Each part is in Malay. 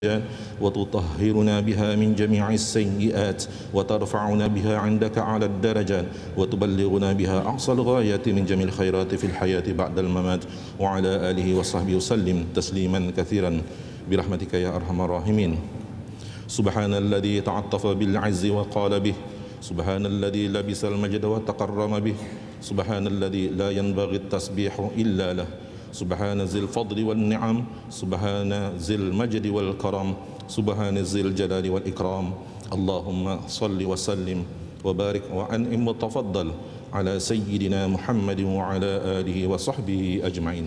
وتطهرنا بها من جميع السيئات وترفعنا بها عندك على الدرجات وتبلغنا بها أقصى الغايات من جميع الخيرات في الحياة بعد الممات وعلى آله وصحبه وسلم تسليما كثيرا برحمتك يا أرحم الراحمين. سبحان الذي تعطف بالعز وقال به، سبحان الذي لبس المجد وتقرم به، سبحان الذي لا ينبغي التسبيح إلا له، سبحان ذي الفضل والنعم، سبحان ذي المجد والكرم، سبحان ذي الجلال والإكرام. اللهم صل وسلم وبارك وأنعم وتفضل على سيدنا محمد وعلى آله وصحبه أجمعين.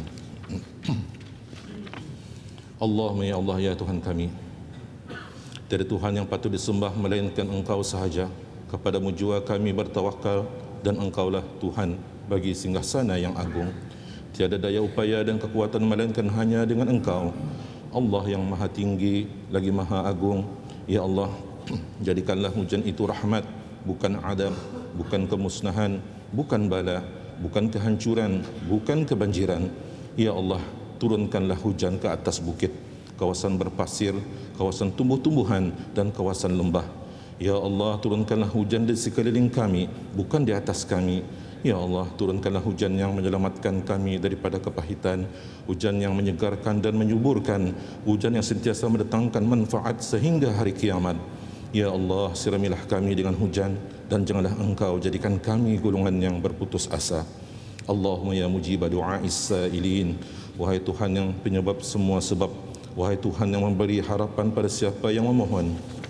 Allahumma ya Allah ya Tuhan kami, tiada Tuhan yang patut disembah melainkan Engkau sahaja. Kepadamu jua kami bertawakal dan Engkaulah Tuhan bagi singgasana yang agung. Tiada daya upaya dan kekuatan melainkan hanya dengan Engkau, Allah yang maha tinggi lagi maha agung. Ya Allah, jadikanlah hujan itu rahmat, bukan adab, bukan kemusnahan, bukan bala, bukan kehancuran, bukan kebanjiran. Ya Allah, turunkanlah hujan ke atas bukit, kawasan berpasir, kawasan tumbuh-tumbuhan dan kawasan lembah. Ya Allah, turunkanlah hujan di sekeliling kami, bukan di atas kami. Ya Allah, turunkanlah hujan yang menyelamatkan kami daripada kepahitan, hujan yang menyegarkan dan menyuburkan, hujan yang sentiasa mendatangkan manfaat sehingga hari kiamat. Ya Allah, siramilah kami dengan hujan dan janganlah Engkau jadikan kami golongan yang berputus asa. Allahumma ya mujibah du'a'is sa'ilin, wahai Tuhan yang penyebab semua sebab, wahai Tuhan yang memberi harapan pada siapa yang memohon.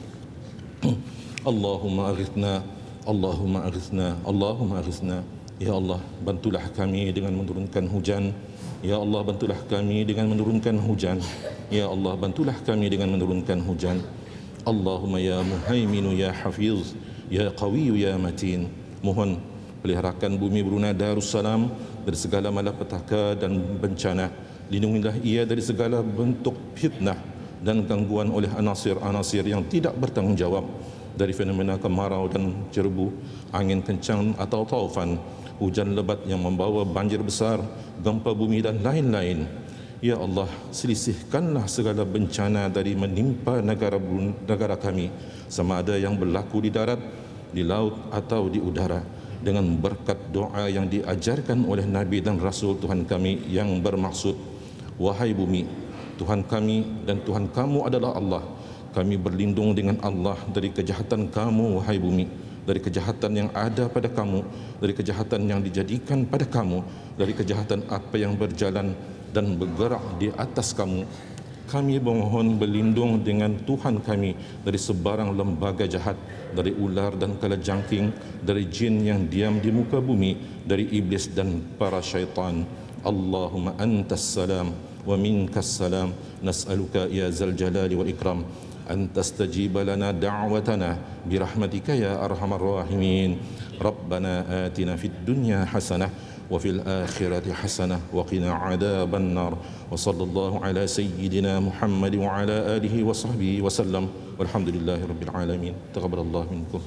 Allahumma aghithna, Allahumma aghithna, Allahumma aghithna. Ya Allah, bantulah kami dengan menurunkan hujan. Ya Allah, bantulah kami dengan menurunkan hujan. Ya Allah, bantulah kami dengan menurunkan hujan. Allahumma ya muhaiminu ya hafiz, ya qawiyu ya matin. Mohon peliharakan bumi Brunei Darussalam dari segala malapetaka dan bencana. Lindungilah ia dari segala bentuk fitnah dan gangguan oleh anasir-anasir yang tidak bertanggungjawab, dari fenomena kemarau dan jerbu, angin kencang atau taufan, hujan lebat yang membawa banjir besar, gempa bumi dan lain-lain. Ya Allah, selisihkanlah segala bencana dari menimpa negara kami, sama ada yang berlaku di darat, di laut atau di udara, dengan berkat doa yang diajarkan oleh Nabi dan Rasul Tuhan kami yang bermaksud, wahai bumi, Tuhan kami dan Tuhan kamu adalah Allah. Kami berlindung dengan Allah dari kejahatan kamu, wahai bumi, dari kejahatan yang ada pada kamu, dari kejahatan yang dijadikan pada kamu, dari kejahatan apa yang berjalan dan bergerak di atas kamu. Kami memohon berlindung dengan Tuhan kami dari sebarang lembaga jahat, dari ular dan kalajengking, dari jin yang diam di muka bumi, dari iblis dan para syaitan. Allahumma antas salam wa minkas salam, nas'aluka ya zal jalali wal ikram an tastajib lana da'watana birahmatika ya arhamar rahimin. Rabbana atina fid dunya hasanah wa fil akhirati hasanah wa qina adzaban nar. Wa sallallahu ala sayyidina Muhammad wa ala alihi wa sahbihi wa sallam. Walhamdulillahi rabbil alamin. Taqabbalallahu minkum.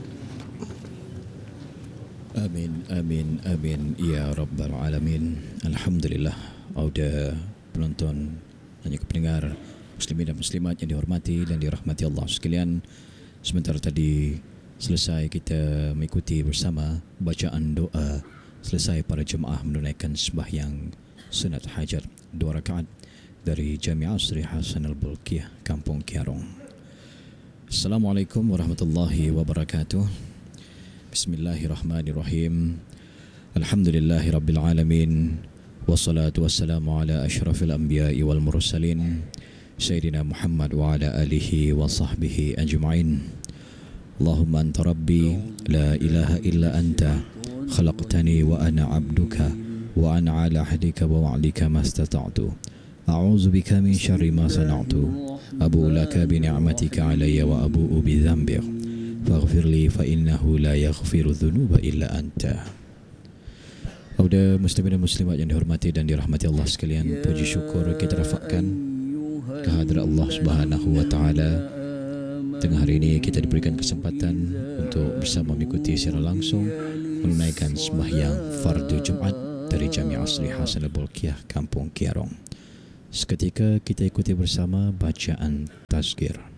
Amin, amin, amin ya rabbal alamin. Alhamdulillah. Auda penonton dan juga pendengar muslimin dan muslimat yang dihormati dan dirahmati Allah sekalian, sementara tadi selesai kita mengikuti bersama bacaan doa selesai para jemaah menunaikan sembahyang sunat hajat 2 rakaat dari Jamiah Sri Hasan Al-Bolkiah, Kampung Kiarong. Assalamualaikum warahmatullahi wabarakatuh. Bismillahirrahmanirrahim. Alhamdulillahi rabbil alamin. Wassalatu wassalamu ala ashrafil anbiya'i wal mursalin Sayyidina Muhammad wa ala alihi wa sahbihi ajma'in. Allahumma anta rabbi la ilaha illa anta khalaqtani wa ana abduka wa ana ala ahdika wa wa'dika mastata'tu a'udzu bika min syarri ma sana'tu abu'u laka bi ni'matika alayya wa abu'u bi dhanbi faghfir li fa innahu la yaghfiru dhunuba illa anta. Auda muslimin dan muslimat yang dihormati dan dirahmati Allah sekalian, puji syukur kita rafakkan kehadrat Allah Subhanahu wa taala. Tengah hari ini kita diberikan kesempatan untuk bersama mengikuti secara langsung menunaikan sembahyang fardu Jumat dari Jamiah Sri Hasan Al-Bolkiah, Kampung Kiarong. Seketika kita ikuti bersama bacaan tazkir.